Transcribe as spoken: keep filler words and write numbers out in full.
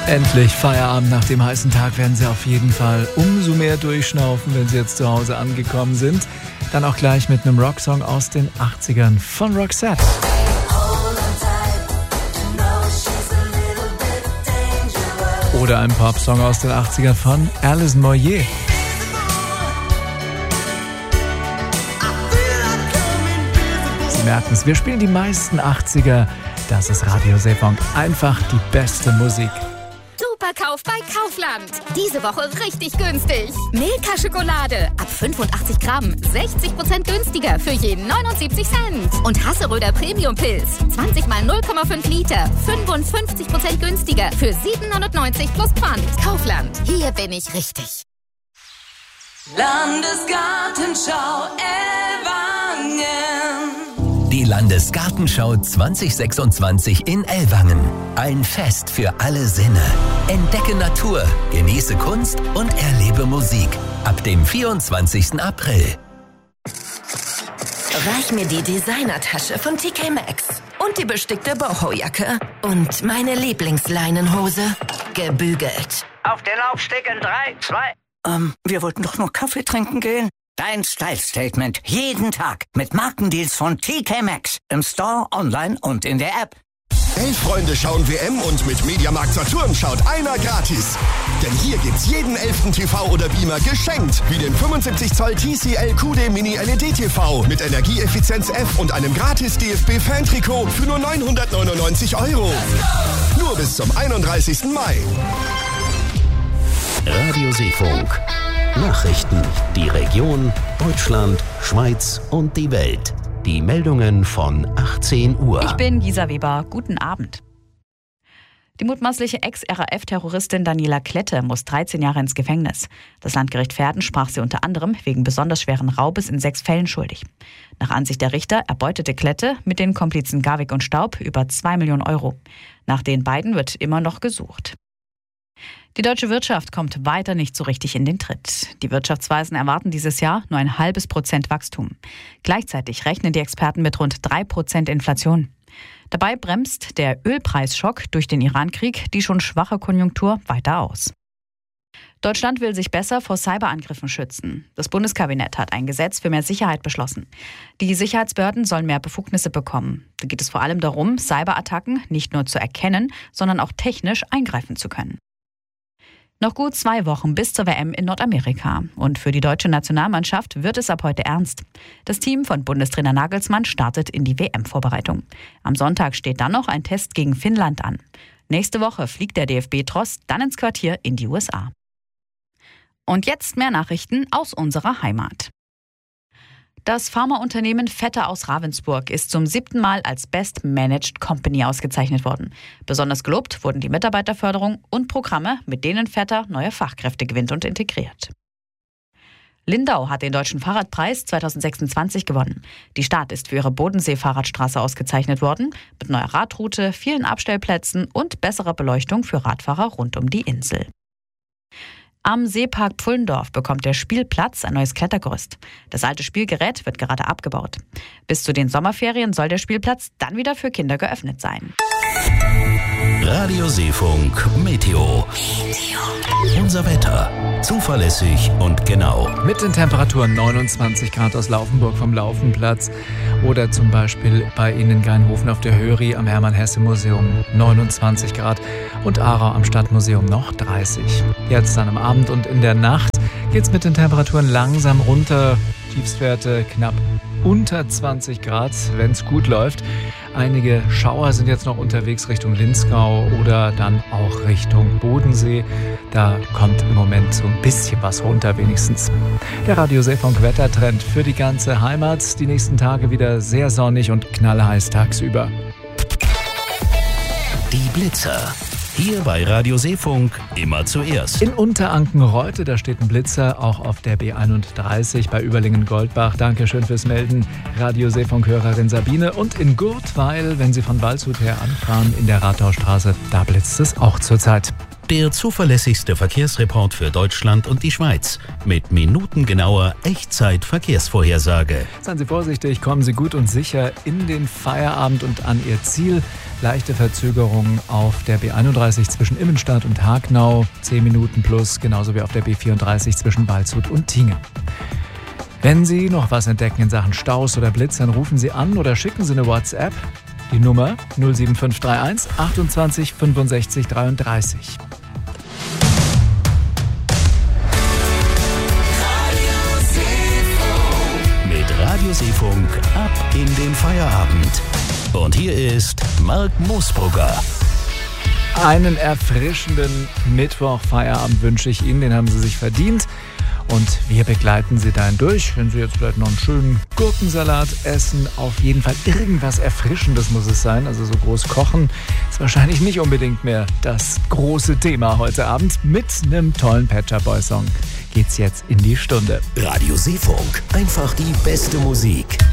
Endlich Feierabend. Nach dem heißen Tag werden Sie auf jeden Fall umso mehr durchschnaufen, wenn Sie jetzt zu Hause angekommen sind. Dann auch gleich mit einem Rocksong aus den achtzigern von Roxette. Oder ein Popsong aus den achtzigern von Alison Moyet. Sie merken es, wir spielen die meisten achtziger. Das ist Radio Seefunk. Einfach die beste Musik. Superkauf bei Kaufland. Diese Woche richtig günstig. Milka-Schokolade ab fünfundachtzig Gramm, sechzig Prozent günstiger für jeden neunundsiebzig Cent. Und Hasseröder Premium-Pilz, zwanzig mal null Komma fünf Liter, fünfundfünfzig Prozent günstiger für sieben neunundneunzig plus Pfand. Kaufland, hier bin ich richtig. Landesgartenschau Ellwangen. Die Landesgartenschau zwanzig sechsundzwanzig in Ellwangen. Ein Fest für alle Sinne. Entdecke Natur, genieße Kunst und erlebe Musik. Ab dem vierundzwanzigsten April. Reich mir die Designertasche von T K Maxx und die bestickte Boho-Jacke und meine Lieblingsleinenhose, gebügelt. Auf den Laufsteg in drei, zwei... Ähm, wir wollten doch nur Kaffee trinken gehen. Dein Style-Statement. Jeden Tag. Mit Markendeals von T K Maxx. Im Store, online und in der App. Elf Freunde schauen W M und mit Mediamarkt Saturn schaut einer gratis. Denn hier gibt's jeden elften T V oder Beamer geschenkt. Wie den fünfundsiebzig Zoll T C L Q D Mini L E D T V mit Energieeffizienz F und einem gratis D F B-Fan-Trikot für nur neunhundertneunundneunzig Euro. Nur bis zum einunddreißigsten Mai. Radio Seefunk. Nachrichten. Die Region, Deutschland, Schweiz und die Welt. Die Meldungen von achtzehn Uhr. Ich bin Gisa Weber. Guten Abend. Die mutmaßliche Ex-R A F-Terroristin Daniela Klette muss dreizehn Jahre ins Gefängnis. Das Landgericht Verden sprach sie unter anderem wegen besonders schweren Raubes in sechs Fällen schuldig. Nach Ansicht der Richter erbeutete Klette mit den Komplizen Garwig und Staub über zwei Millionen Euro. Nach den beiden wird immer noch gesucht. Die deutsche Wirtschaft kommt weiter nicht so richtig in den Tritt. Die Wirtschaftsweisen erwarten dieses Jahr nur ein halbes Prozent Wachstum. Gleichzeitig rechnen die Experten mit rund drei Prozent Inflation. Dabei bremst der Ölpreisschock durch den Iran-Krieg die schon schwache Konjunktur weiter aus. Deutschland will sich besser vor Cyberangriffen schützen. Das Bundeskabinett hat ein Gesetz für mehr Sicherheit beschlossen. Die Sicherheitsbehörden sollen mehr Befugnisse bekommen. Da geht es vor allem darum, Cyberattacken nicht nur zu erkennen, sondern auch technisch eingreifen zu können. Noch gut zwei Wochen bis zur W M in Nordamerika. Und für die deutsche Nationalmannschaft wird es ab heute ernst. Das Team von Bundestrainer Nagelsmann startet in die W M-Vorbereitung. Am Sonntag steht dann noch ein Test gegen Finnland an. Nächste Woche fliegt der D F B-Tross dann ins Quartier in die U S A. Und jetzt mehr Nachrichten aus unserer Heimat. Das Pharmaunternehmen Vetter aus Ravensburg ist zum siebten Mal als Best Managed Company ausgezeichnet worden. Besonders gelobt wurden die Mitarbeiterförderung und Programme, mit denen Vetter neue Fachkräfte gewinnt und integriert. Lindau hat den Deutschen Fahrradpreis zweitausendsechsundzwanzig gewonnen. Die Stadt ist für ihre Bodensee-Fahrradstraße ausgezeichnet worden, mit neuer Radroute, vielen Abstellplätzen und besserer Beleuchtung für Radfahrer rund um die Insel. Am Seepark Pfullendorf bekommt der Spielplatz ein neues Klettergerüst. Das alte Spielgerät wird gerade abgebaut. Bis zu den Sommerferien soll der Spielplatz dann wieder für Kinder geöffnet sein. Radio Seefunk Meteo. Unser Wetter. Zuverlässig und genau. Mit den Temperaturen neunundzwanzig Grad aus Laufenburg vom Laufenplatz oder zum Beispiel bei Ihnen in Gainhofen auf der Höri am Hermann-Hesse-Museum neunundzwanzig Grad und Aarau am Stadtmuseum noch dreißig. Jetzt dann am Abend und in der Nacht geht es mit den Temperaturen langsam runter. Tiefstwerte knapp unter zwanzig Grad, wenn es gut läuft. Einige Schauer sind jetzt noch unterwegs Richtung Linzgau oder dann auch Richtung Bodensee. Da kommt im Moment so ein bisschen was runter wenigstens. Der Radio Seefunk Wettertrend für die ganze Heimat. Die nächsten Tage wieder sehr sonnig und knallheiß tagsüber. Die Blitzer. Hier bei Radio Seefunk immer zuerst. In Unteranken-Reutte, da steht ein Blitzer, auch auf der B einunddreißig bei Überlingen-Goldbach. Dankeschön fürs Melden, Radio Seefunk-Hörerin Sabine. Und in Gurtweil, wenn Sie von Waldshut her anfahren, in der Rathaustraße, da blitzt es auch zurzeit. Der zuverlässigste Verkehrsreport für Deutschland und die Schweiz. Mit minutengenauer Echtzeit-Verkehrsvorhersage. Seien Sie vorsichtig, kommen Sie gut und sicher in den Feierabend und an Ihr Ziel. Leichte Verzögerungen auf der B einunddreißig zwischen Immenstadt und Hagnau, zehn Minuten plus, genauso wie auf der B vierunddreißig zwischen Waldshut und Tingen. Wenn Sie noch was entdecken in Sachen Staus oder Blitz, dann rufen Sie an oder schicken Sie eine WhatsApp. Die Nummer null sieben fünf drei eins achtundzwanzig fünfundsechzig dreiunddreißig. Mit Radioseefunk ab in den Feierabend. Und hier ist Marc Moosbrugger. Einen erfrischenden Mittwoch-Feierabend wünsche ich Ihnen, den haben Sie sich verdient. Und wir begleiten Sie dahin durch. Wenn Sie jetzt vielleicht noch einen schönen Gurkensalat essen, auf jeden Fall irgendwas Erfrischendes muss es sein. Also so groß kochen ist wahrscheinlich nicht unbedingt mehr das große Thema heute Abend. Mit einem tollen Pet Shop Boys Song geht's jetzt in die Stunde. Radioseefunk, einfach die beste Musik.